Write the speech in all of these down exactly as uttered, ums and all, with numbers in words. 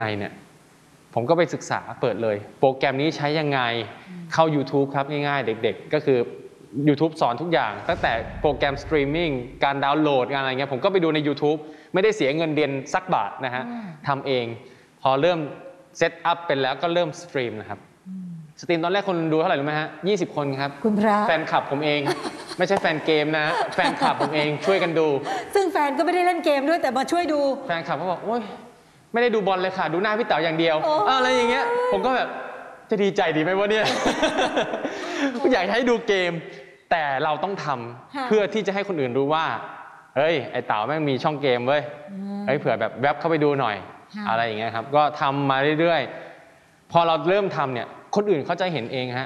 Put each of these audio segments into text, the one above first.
ไงเนี่ยผมก็ไปศึกษาเปิดเลยโปรแกรมนี้ใช้ยังไงเข้า YouTube ครับง่ายๆเด็กๆก็คือ YouTube สอนทุกอย่างตั้งแต่โปรแกรมสตรีมมิ่งการดาวน์โหลดอะไรเงี้ยผมก็ไปดูใน YouTube ไม่ได้เสียเงินเดือนสักบาทนะฮะทำเองพอเริ่มเซตอัพเป็นแล้วก็เริ่มสตรีมนะครับสตรีมตอนแรกคนดูเท่าไหร่รู้ไหมฮะยี่สิบคนครับคุณพระแฟนคลับผมเองไม่ใช่แฟนเกมนะแฟนคลับผมเองช่วยกันดูซึ่งแฟนก็ไม่ได้เล่นเกมด้วยแต่มาช่วยดูแฟนคลับเขาบอกโอ๊ยไม่ได้ดูบอลเลยค่ะดูหน้าพี่เต๋าอย่างเดียวอะไรอย่างเงี้ยผมก็แบบจะดีใจดีไหมวะเนี่ยอยากให้ดูเกมแต่เราต้องทำเพื่อที่จะให้คนอื่นรู้ว่าเฮ้ยไอ้เต๋าแม่งมีช่องเกมเว้ยเฮ้ยเผื่อแบบแวบเข้าไปดูหน่อยอะไรอย่างเงี้ยครับก็ทำมาเรื่อยๆพอเราเริ่มทำเนี่ยคนอื่นเขาจะเห็นเองฮะ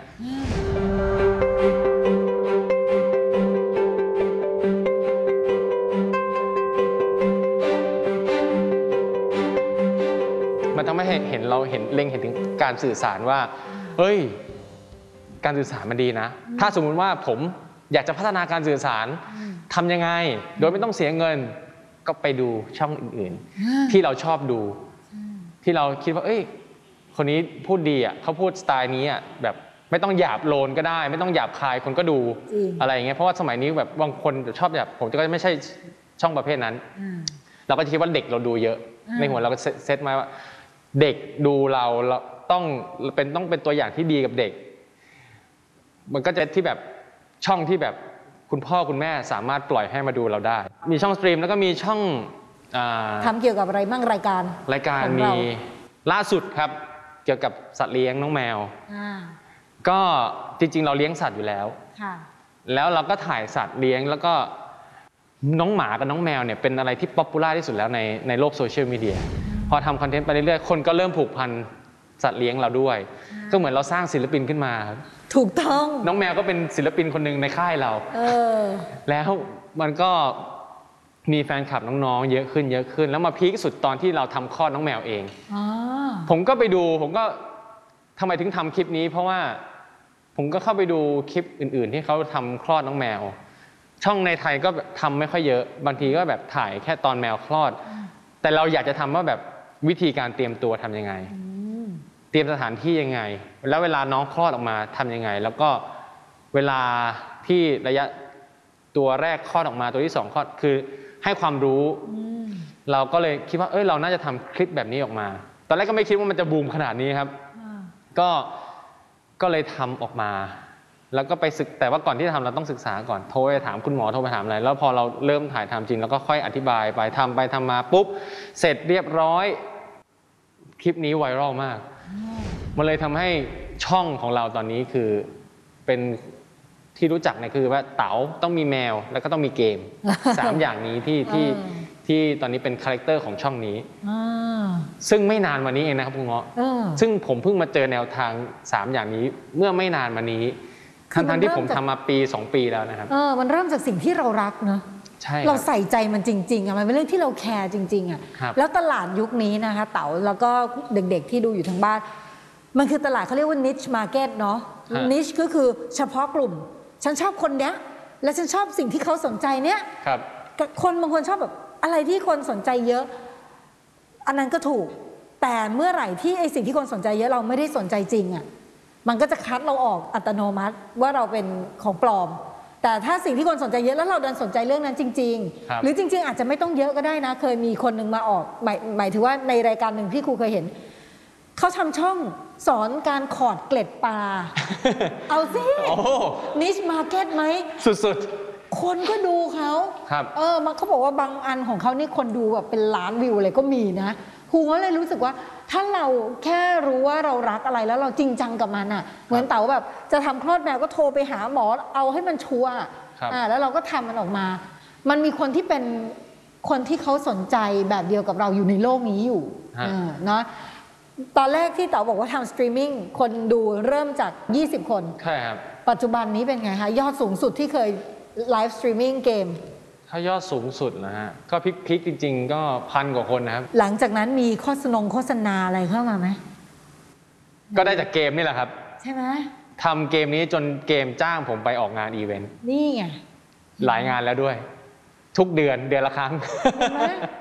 มันทำให้เห็นเราเห็นเล็งเห็นถึงการสื่อสารว่าเฮ้ยการสื่อสารมันดีนะถ้าสมมุติว่าผมอยากจะพัฒนาการสื่อสารทำยังไงโดยไม่ต้องเสียเงินก็ไปดูช่องอื่นๆที่เราชอบดูที่เราคิดว่าเอ้ยคนนี้พูดดีอ่ะเขาพูดสไตล์นี้อ่ะแบบไม่ต้องหยาบโลนก็ได้ไม่ต้องหยาบคายคนก็ดูอะไรอย่างเงี้ยเพราะว่าสมัยนี้แบบบางคนชอบแบบผมก็ไม่ใช่ช่องประเภทนั้นเราก็คิดว่าเด็กเราดูเยอะในหัวเราก็เซตมาว่าเด็กดูเราเราต้องเป็นต้องเป็นตัวอย่างที่ดีกับเด็กมันก็จะที่แบบช่องที่แบบคุณพ่อคุณแม่สามารถปล่อยให้มาดูเราได้มีช่องสตรีมแล้วก็มีช่องทำเกี่ยวกับอะไรบ้างรายการรายการมีล่าสุดครับเกี่ยวกับสัตว์เลี้ยงน้องแมวก็จริงๆเราเลี้ยงสัตว์อยู่แล้วแล้วเราก็ถ่ายสัตว์เลี้ยงแล้วก็น้องหมากับน้องแมวเนี่ยเป็นอะไรที่ป๊อปปูล่าที่สุดแล้วในในโลกโซเชียลมีเดียพอทำคอนเทนต์ไปเรื่อยๆคนก็เริ่มผูกพันสัตว์เลี้ยงเราด้วยก็เหมือนเราสร้างศิลปินขึ้นมาถูกต้องน้องแมวก็เป็นศิลปินคนหนึ่งในค่ายเราเออแล้วมันก็มีแฟนคลับน้องๆเยอะขึ้นเยอะขึ้นแล้วมาพีคสุดตอนที่เราทำคลอดน้องแมวเองผมก็ไปดูผมก็ทำไมถึงทำคลิปนี้เพราะว่าผมก็เข้าไปดูคลิปอื่นๆที่เขาทำคลอดน้องแมวช่องในไทยก็ทำไม่ค่อยเยอะบางทีก็แบบถ่ายแค่ตอนแมวคลอดแต่เราอยากจะทำว่าแบบวิธีการเตรียมตัวทำยังไงเตรียมสถานที่ยังไงแล้วเวลาน้องคลอดออกมาทำยังไงแล้วก็เวลาที่ระยะตัวแรกคลอดออกมาตัวที่สองคลอดคือให้ความรู้เราก็เลยคิดว่าเอ้ยเราน่าจะทำคลิปแบบนี้ออกมาตอนแรกก็ไม่คิดว่ามันจะบูมขนาดนี้ครับก็ก็เลยทำออกมาแล้วก็ไปศึกแต่ว่าก่อนที่จะทำเราต้องศึกษาก่อนโทรไปถามคุณหมอโทรไปถามอะไรแล้วพอเราเริ่มถ่ายทำจริงเราก็ค่อยอธิบายไปทำไปทำมาปุ๊บเสร็จเรียบร้อยคลิปนี้ไวรัลมากมันเลยทำให้ช่องของเราตอนนี้คือเป็นที่รู้จักเนี่ยคือว่าเต๋าต้องมีแมวแล้วก็ต้องมีเกมสามอย่างนี้ที่ที่ที่ตอนนี้เป็นคาแรคเตอร์ของช่องนี้ซึ่งไม่นานมานี้เองนะครับคุณเงาะซึ่งผมเพิ่งมาเจอแนวทางสามอย่างนี้เมื่อไม่นานมานี้ทั้งที่ผมทำมาปีสองปีแล้วนะครับเออมันเริ่มจากสิ่งที่เรารักเนอะใช่เราใส่ใจมันจริงๆอ่ะมันเป็นเรื่องที่เราแคร์จริงๆอ่ะแล้วตลาดยุคนี้นะคะเต๋าแล้วก็เด็กๆที่ดูอยู่ทางบ้านมันคือตลาดเขาเรียกว่า niche market เนาะ niche ก็คือเฉพาะกลุ่มฉันชอบคนเนี้ยและฉันชอบสิ่งที่เขาสนใจเนี้ยคนบางคนชอบแบบอะไรที่คนสนใจเยอะอันนั้นก็ถูกแต่เมื่อไหร่ที่ไอสิ่งที่คนสนใจเยอะเราไม่ได้สนใจจริงอ่ะมันก็จะคัดเราออกอัตโนมัติว่าเราเป็นของปลอมแต่ถ้าสิ่งที่คนสนใจเยอะแล้วเราดันสนใจเรื่องนั้นจริงๆหรือจริงๆอาจจะไม่ต้องเยอะก็ได้นะเคยมีคนหนึ่งมาออกหมายหมายถึงว่าในรายการหนึ่งที่ครูเคยเห็นเขาทำช่องสอนการขอดเกล็ดปลา เอาสินิชมาร์เก็ตไหมสุดๆคนก็ดูเขาเออมันเขาบอกว่าบางอันของเขานี่คนดูแบบเป็นล้านวิวอะไรก็มีนะครูก็เลยรู้สึกว่าถ้าเราแค่รู้ว่าเรารักอะไรแล้วเราจริงจังกับมันอ่ะเหมือนเต๋าแบบจะทำคลอดแมวก็โทรไปหาหมอเอาให้มันชัวร์อ่าแล้วเราก็ทำมันออกมามันมีคนที่เป็นคนที่เขาสนใจแบบเดียวกับเราอยู่ในโลกนี้อยู่เนาะตอนแรกที่เต๋าบอกว่าทำสตรีมมิ่งคนดูเริ่มจากยี่สิบคนใช่ครับปัจจุบันนี้เป็นไงคะยอดสูงสุดที่เคยไลฟ์สตรีมมิ่งเกมถ้ายอดสูงสุดนะฮะก็พลิกๆจริงๆก็พันกว่าคนนะครับหลังจากนั้นมีโฆษณาโฆษณาอะไรเข้ามาไหมก็ได้จากเกมนี่แหละครับใช่ไหมทำเกมนี้จนเกมจ้างผมไปออกงานอีเวนต์นี่ไงหลายงานแล้วด้วยทุกเดือนเดือนละครั้ง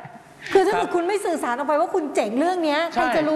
คือถ้าเกิดคุณไม่สื่อสารออกไปว่าคุณเจ๋งเรื่องนี้ใครจะรู้